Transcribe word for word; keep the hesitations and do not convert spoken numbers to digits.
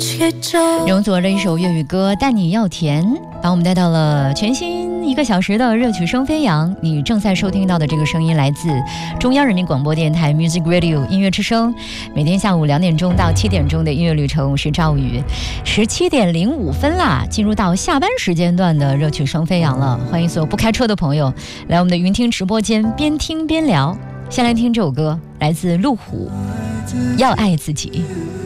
容祖儿的一首粤语歌《但你要甜》，把我们带到了全新一个小时的热曲声飞扬。你正在收听到的这个声音来自中央人民广播电台 Music Radio 音乐之声，每天下午两点钟到七点钟的音乐旅程，我是赵宇。十七点零五分啦，进入到下班时间段的热曲声飞扬了。欢迎所有不开车的朋友来我们的云听直播间，边听边聊。先来听这首歌，来自路虎，要爱自己。